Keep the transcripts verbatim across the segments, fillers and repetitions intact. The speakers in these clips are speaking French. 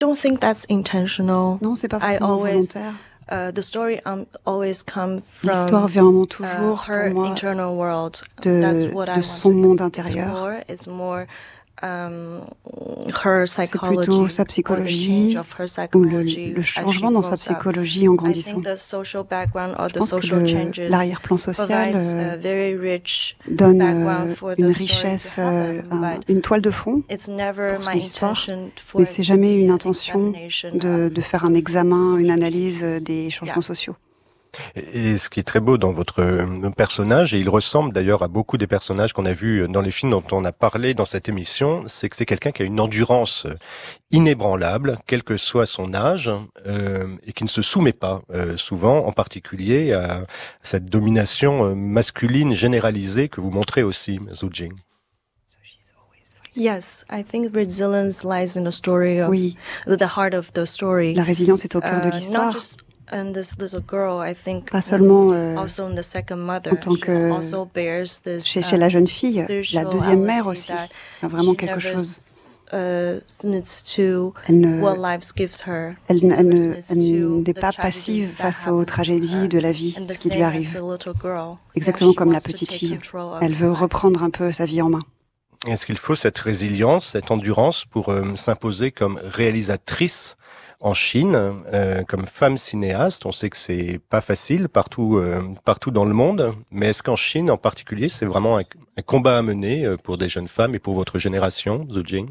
don't think that's intentional. Non, c'est pas I forcément always, volontaire. uh, the story um, always come L'histoire from vient uh, toujours, her pour moi, internal world. de, That's what I de want son to monde ex- intérieur. explore. It's more um, her C'est psychology, plutôt sa or the psychologie change of her ou le, psychology le as she changement dans sa grows up. psychologie en I grandissant. think the social background or Je the pense que social le- changes l'arrière-plan social provides euh, a very rich donne background euh, for une the story richesse, to euh, happen, un- but une toile de fond, it's never pour son my histoire, intention for mais it c'est to jamais be une an intention examination de, of de faire un the examen, social une analyse changes. des Yeah. changements sociaux. Et ce qui est très beau dans votre euh, personnage, et il ressemble d'ailleurs à beaucoup des personnages qu'on a vus dans les films dont on a parlé dans cette émission, c'est que c'est quelqu'un qui a une endurance inébranlable, quel que soit son âge, euh, et qui ne se soumet pas euh, souvent, en particulier à cette domination euh, masculine généralisée que vous montrez aussi, Zhu Jing. Yes, I think resilience lies in the story of Oui, the the heart of the story. la résilience est au cœur de Uh, not l'histoire, just in this little girl, I think, pas seulement euh, also in the second mother, en tant she que also bears this chez, uh, chez la jeune fille, la deuxième mère spirituality aussi, that a vraiment she quelque never chose. s- uh, submits to Elle ne, what life gives her. elle, ne- elle Never ne, submits elle to n'est the pas tragedies passive that face happen aux to tragédies her. de la vie, And the ce qui lui same as arrive. the little girl. Yeah, Exactement she comme la wants to petite take fille. control of Elle veut her life. reprendre un peu sa vie en main. Est-ce qu'il faut cette résilience, cette endurance pour euh, s'imposer comme réalisatrice en Chine, euh, comme femme cinéaste? On sait que c'est pas facile partout, euh, partout dans le monde, mais est-ce qu'en Chine en particulier, c'est vraiment un, un combat à mener euh, pour des jeunes femmes et pour votre génération, Zhu Jing?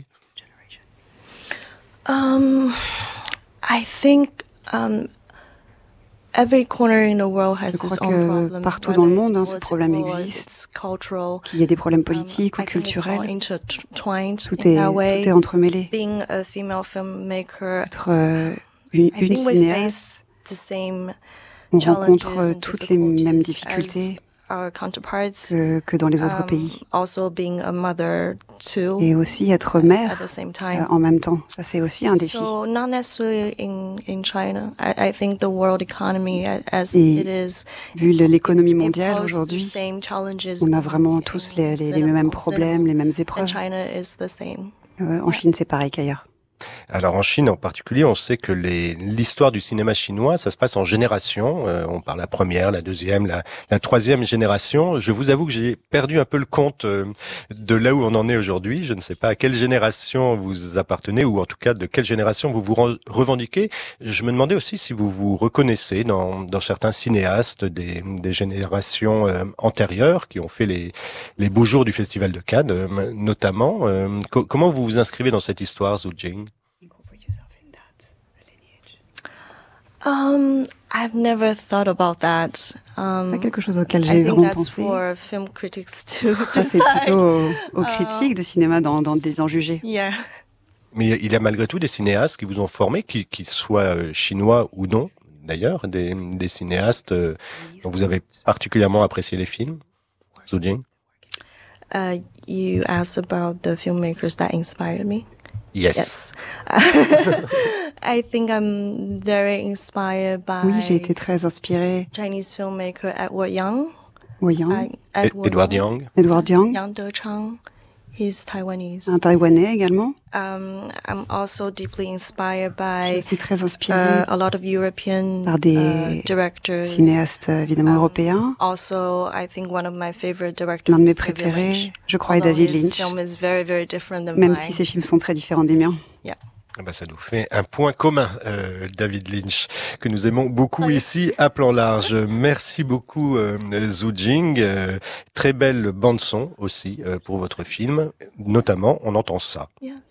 Um, I think um, every corner in the world has Je its crois own que problem. partout dans le whether it's monde, hein, ce problème political, existe, it's cultural. qu'il y ait des problèmes Um, politiques ou I think it's all culturels. intertwined Tout in est, that tout way. est entremêlé. Being a female filmmaker, Être euh, une, I une think we cinéaste, face the same on challenges rencontre euh, and toutes les mêmes difficulties difficultés as our counterparts. que, que dans les autres Um, pays. Also being a mother too. Et aussi être At mère the same euh, time. en même temps. Ça, c'est aussi un défi. So not necessarily in in China. I, I think the world economy a- as Et it is, vu le- l'économie it mondiale poses the aujourd'hui, same challenges on a in- vraiment tous les, in les, les cinema- mêmes cinema. problèmes, les mêmes And épreuves. China is the same. Euh, en Chine, c'est pareil qu'ailleurs. Alors en Chine en particulier, on sait que les- l'histoire du cinéma chinois, ça se passe en générations. Euh, on parle la première, la deuxième, la, la troisième génération. Je vous avoue que j'ai perdu un peu le compte euh, de là où on en est aujourd'hui. Je ne sais pas à quelle génération vous appartenez ou en tout cas de quelle génération vous vous ren- revendiquez. Je me demandais aussi si vous vous reconnaissez dans, dans certains cinéastes des, des générations euh, antérieures qui ont fait les, les beaux jours du Festival de Cannes, euh, notamment. Euh, co- comment vous vous inscrivez dans cette histoire, Zhu Jing? Um, I've never thought about that. Um, Pas quelque chose auquel I j'ai think vraiment that's pensé. for film critics to Ça, c'est decide. plutôt aux, aux Uh, critiques de cinéma d'en, d'en, d'en juger. Yeah. Mais il y a malgré tout des cinéastes qui vous ont formé, qui, qui soient euh, chinois ou non, d'ailleurs, des, des cinéastes euh, dont vous avez particulièrement apprécié les films, Zhu Jing? Uh, you asked about the filmmakers that inspired me. Yes. Yes. I think I'm very inspired by Oui, j'ai été très inspirée. Chinese filmmaker Edward Yang. Voyons. Uh, Et- Edward Yang. Edward Yang, Yang Dechang. He's Taiwanese. un Taïwanais également. Um, I'm also deeply inspired Je by suis très inspirée uh, a lot of European par des uh, directors. cinéastes euh, évidemment Um, européens. Also, I think one of my favorite directors L'un de mes is David préférés, Lynch. je crois, est Although David his Lynch, film is very, very different than même mine. si ses films sont très différents des miens. Ah bah, ça nous fait un point commun, euh, David Lynch, que nous aimons beaucoup ici à Plan Large. Merci beaucoup, euh, Zhu Jing. Euh, très belle bande son aussi euh, pour votre film. Notamment, on entend ça. Yes.